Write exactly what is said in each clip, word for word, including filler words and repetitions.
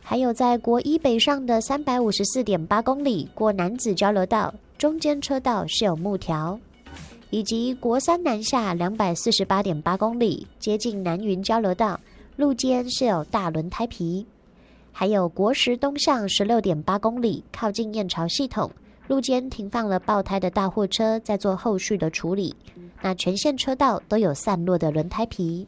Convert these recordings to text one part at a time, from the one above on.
还有在国一北上的 三百五十四点八 公里过楠梓交流道，中间车道是有木条，以及国三南下 两百四十八点八 公里接近南云交流道，路肩是有大轮胎皮。还有国十东向 十六点八 公里靠近燕巢系统，路肩停放了爆胎的大货车在做后续的处理，那全线车道都有散落的轮胎皮。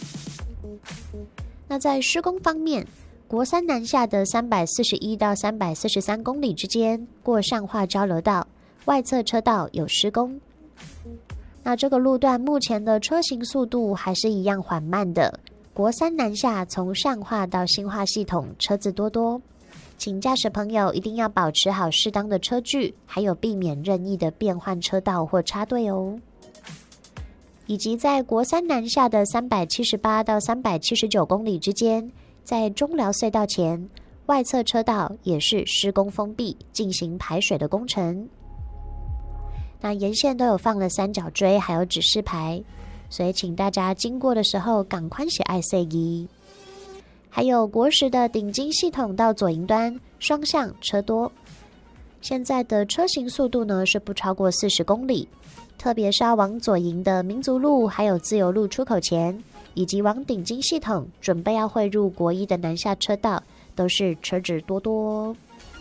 那在施工方面，国三南下的三百四十一到三百四十三公里之间过上化交流道，外侧车道有施工。那这个路段目前的车行速度还是一样缓慢的，国三南下从上化到新化系统车子多多，请驾驶朋友一定要保持好适当的车距，还有避免任意的变换车道或插队哦。以及在国三南下的三百七十八到三百七十九公里之间，在中寮隧道前，外侧车道也是施工封闭，进行排水的工程。那沿线都有放了三角锥，还有指示牌，所以请大家经过的时候赶快写爱塞一。还有国十的顶金系统到左营端双向车多，现在的车行速度呢是不超过四十公里，特别是要往左营的民族路还有自由路出口前，以及往顶金系统准备要汇入国一的南下车道，都是车子多多，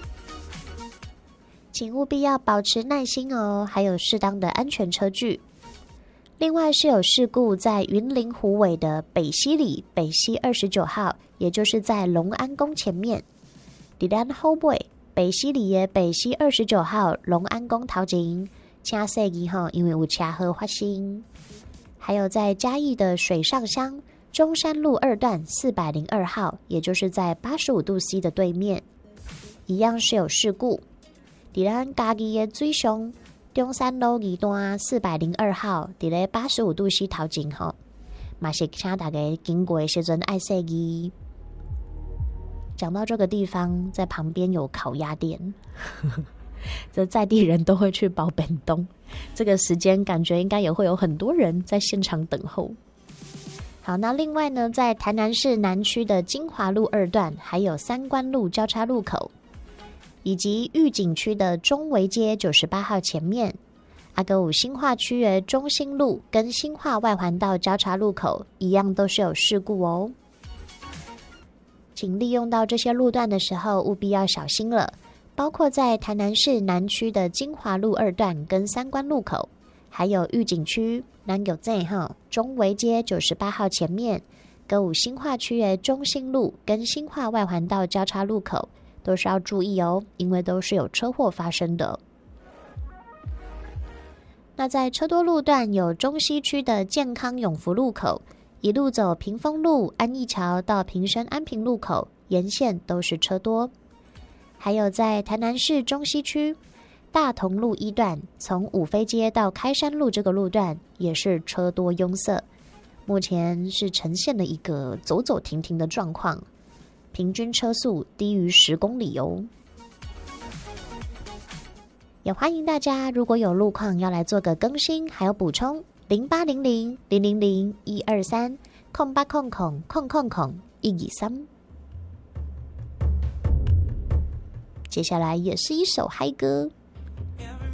请务必要保持耐心哦，还有适当的安全车距。另外是有事故在云林虎尾的北西里北西二十九号，也就是在龙安宫前面。伫咱后尾北西里的北西二十九号龙安宫头前，请小心吼，因为有车祸发生。还有在嘉义的水上乡中山路二段四百零二号，也就是在八十五度 C 的对面，一样是有事故。伫咱嘉义的水上中山路二段四百零二号，伫咧八十五度 C 头前吼，嘛是请大家经过的时阵爱小心。讲到这个地方，在旁边有烤鸭店，这在地人都会去包便当。这个时间感觉应该也会有很多人在现场等候。好，那另外呢，在台南市南区的金华路二段，还有三关路交叉路口，以及玉井区的中维街九十八号前面，阿哥五新化区的中兴路跟新化外环道交叉路口一样都是有事故哦。请利用到这些路段的时候务必要小心了，包括在台南市南区的金华路二段跟三关路口，还有玉井区南有镇哈中维街九十八号前面，跟五新化区的中兴路跟新化外环道交叉路口都是要注意哦，因为都是有车祸发生的。那在车多路段有中西区的健康永福路口，一路走屏风路安义桥到屏生安平路口，沿线都是车多。还有在台南市中西区大同路一段，从五妃街到开山路这个路段也是车多拥塞，目前是呈现了一个走走停停的状况，平均车速低于十公里哦。也欢迎大家如果有路况要来做个更新还有补充，零八零零零零零一二三空八空空空空空一二三。接下来也是一首嗨歌。